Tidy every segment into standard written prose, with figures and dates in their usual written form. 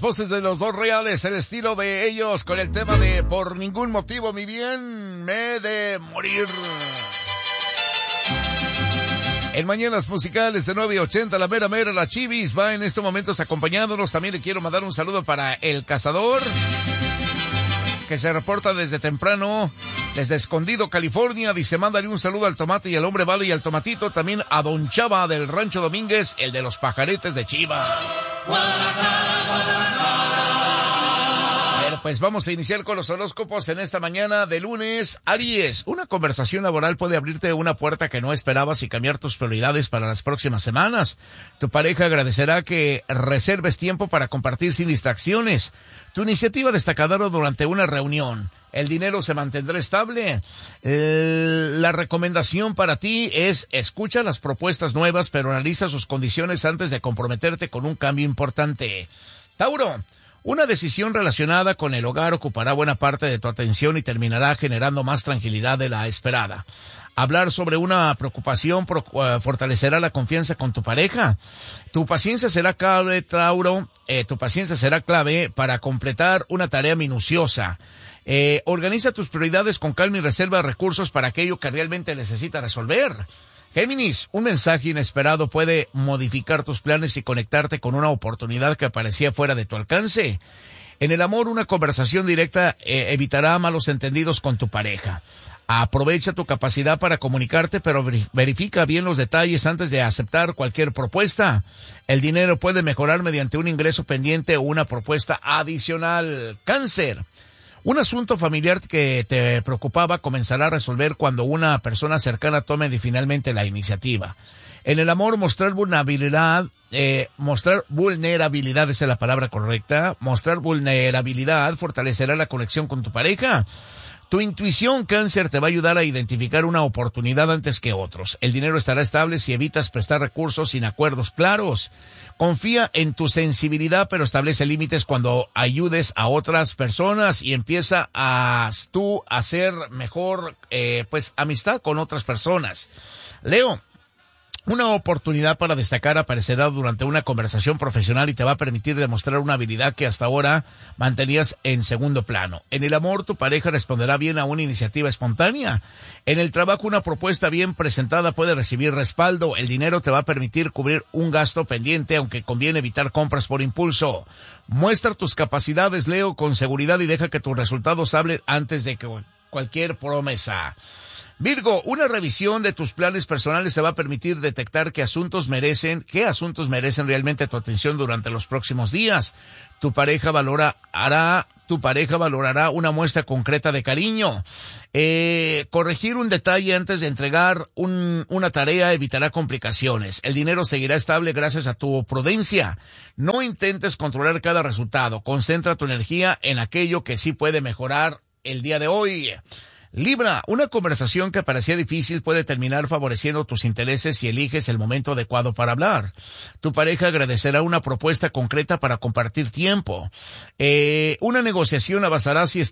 voces de los dos reales, el estilo de ellos con el tema de Por ningún motivo, mi bien, me he de morir. En Mañanas Musicales de 9:80, la mera mera, la Chivis va en estos momentos acompañándonos. También le quiero mandar un saludo para El Cazador, que se reporta desde temprano, desde Escondido, California. Dice, mándale un saludo al Tomate y al Hombre Vale y al Tomatito. También a Don Chava del Rancho Domínguez, el de los pajaretes de Chivas. Guadalajara, Guadalajara. Bueno, pues vamos a iniciar con los horóscopos en esta mañana de lunes. Aries, una conversación laboral puede abrirte una puerta que no esperabas y cambiar tus prioridades para las próximas semanas. Tu pareja agradecerá que reserves tiempo para compartir sin distracciones. Tu iniciativa destacará durante una reunión. El dinero se mantendrá estable. La recomendación para ti es escucha las propuestas nuevas, pero analiza sus condiciones antes de comprometerte con un cambio importante. Tauro, una decisión relacionada con el hogar ocupará buena parte de tu atención y terminará generando más tranquilidad de la esperada. Hablar sobre una preocupación fortalecerá la confianza con tu pareja. Tu paciencia será clave, Tauro. Tu paciencia será clave para completar una tarea minuciosa. Organiza tus prioridades con calma y reserva recursos para aquello que realmente necesitas resolver. Géminis, un mensaje inesperado puede modificar tus planes y conectarte con una oportunidad que parecía fuera de tu alcance. En el amor, una conversación directa evitará malos entendidos con tu pareja. Aprovecha tu capacidad para comunicarte, pero verifica bien los detalles antes de aceptar cualquier propuesta. El dinero puede mejorar mediante un ingreso pendiente o una propuesta adicional. Cáncer. Un asunto familiar que te preocupaba comenzará a resolver cuando una persona cercana tome finalmente la iniciativa. En el amor, mostrar vulnerabilidad es la palabra correcta. Mostrar vulnerabilidad fortalecerá la conexión con tu pareja. Tu intuición, Cáncer, te va a ayudar a identificar una oportunidad antes que otros. El dinero estará estable si evitas prestar recursos sin acuerdos claros. Confía en tu sensibilidad, pero establece límites cuando ayudes a otras personas y empieza a hacer mejor, amistad con otras personas. Leo, una oportunidad para destacar aparecerá durante una conversación profesional y te va a permitir demostrar una habilidad que hasta ahora mantenías en segundo plano. En el amor, tu pareja responderá bien a una iniciativa espontánea. En el trabajo, una propuesta bien presentada puede recibir respaldo. El dinero te va a permitir cubrir un gasto pendiente, aunque conviene evitar compras por impulso. Muestra tus capacidades, Leo, con seguridad y deja que tus resultados hablen antes de que cualquier promesa. Virgo, una revisión de tus planes personales te va a permitir detectar qué asuntos merecen realmente tu atención durante los próximos días. Tu pareja valorará una muestra concreta de cariño. Corregir un detalle antes de entregar una tarea evitará complicaciones. El dinero seguirá estable gracias a tu prudencia. No intentes controlar cada resultado. Concentra tu energía en aquello que sí puede mejorar el día de hoy. Libra, una conversación que parecía difícil puede terminar favoreciendo tus intereses si eliges el momento adecuado para hablar. Tu pareja agradecerá una propuesta concreta para compartir tiempo. Una negociación avanzará si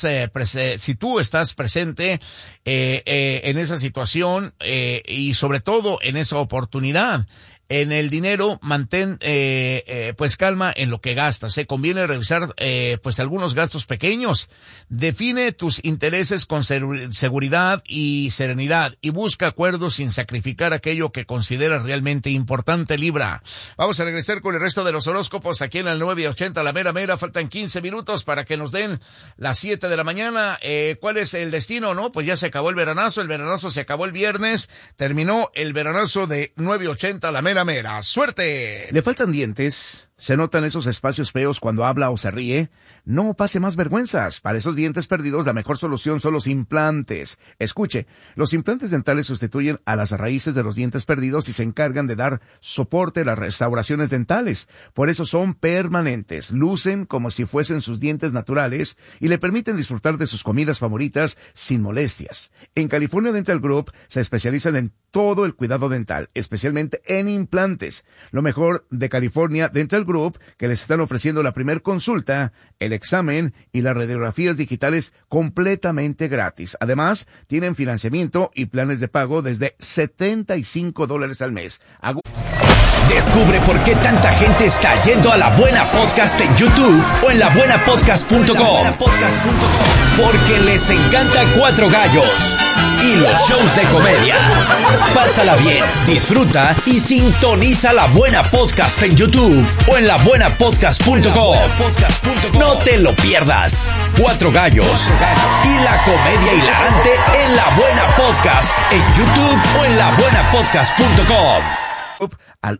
tú estás presente en esa situación y sobre todo en esa oportunidad. En el dinero, mantén calma en lo que gastas. Conviene revisar algunos gastos pequeños. Define tus intereses con seguridad y serenidad y busca acuerdos sin sacrificar aquello que consideras realmente importante, Libra. Vamos a regresar con el resto de los horóscopos aquí en el 9:80, la mera mera. Faltan 15 minutos para que nos den las 7 de la mañana. ¿Cuál es el destino, no? Pues ya se acabó el veranazo se acabó el viernes, terminó el veranazo de 9:80, la mera mera. ¡Suerte! ¿Le faltan dientes? ¿Se notan esos espacios feos cuando habla o se ríe? No pase más vergüenzas. Para esos dientes perdidos, la mejor solución son los implantes. Escuche, los implantes dentales sustituyen a las raíces de los dientes perdidos y se encargan de dar soporte a las restauraciones dentales. Por eso son permanentes, lucen como si fuesen sus dientes naturales y le permiten disfrutar de sus comidas favoritas sin molestias. En California Dental Group se especializan en todo el cuidado dental, especialmente en implantes. Lo mejor de California Dental Group, que les están ofreciendo la primer consulta, el examen y las radiografías digitales completamente gratis. Además, tienen financiamiento y planes de pago desde $75 al mes. Descubre por qué tanta gente está yendo a La Buena Podcast en YouTube o en labuenapodcast.com. Porque les encanta Cuatro Gallos y los shows de comedia. Pásala bien, disfruta y sintoniza La Buena Podcast en YouTube o en labuenapodcast.com. No te lo pierdas. Cuatro Gallos y la comedia hilarante en La Buena Podcast en YouTube o en labuenapodcast.com. Al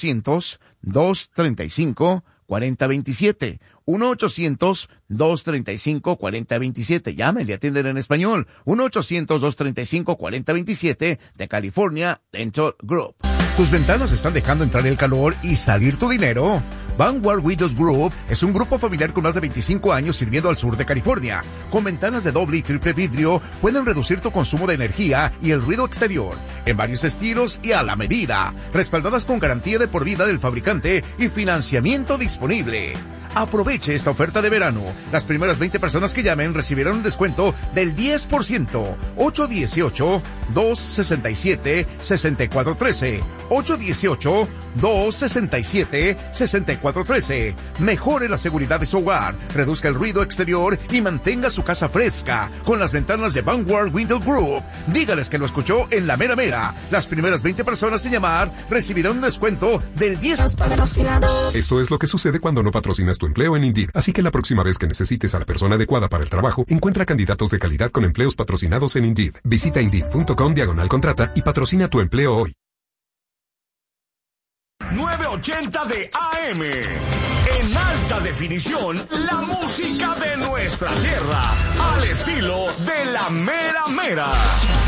1-800-235-4027. 1-800-235-4027. Llame, le atienden en español. 1-800-235-4027 de California Dental Group. ¿Tus ventanas están dejando entrar el calor y salir tu dinero? Vanguard Windows Group es un grupo familiar con más de 25 años sirviendo al sur de California. Con ventanas de doble y triple vidrio, pueden reducir tu consumo de energía y el ruido exterior, en varios estilos y a la medida, respaldadas con garantía de por vida del fabricante y financiamiento disponible. Aproveche esta oferta de verano. Las primeras 20 personas que llamen recibirán un descuento del 10%. 818-267-6413. 818-267-6413. Mejore la seguridad de su hogar, reduzca el ruido exterior y mantenga su casa fresca con las ventanas de Vanguard Window Group. Dígales que lo escuchó en La Mera Mera. Las primeras 20 personas en llamar recibirán un descuento del 10%. Esto es lo que sucede cuando no patrocinas tu empleo en Indeed. Así que la próxima vez que necesites a la persona adecuada para el trabajo, encuentra candidatos de calidad con empleos patrocinados en Indeed. Visita Indeed.com/contrata y patrocina tu empleo hoy. 980 de AM. En alta definición, la música de nuestra tierra. Al estilo de La Mera Mera.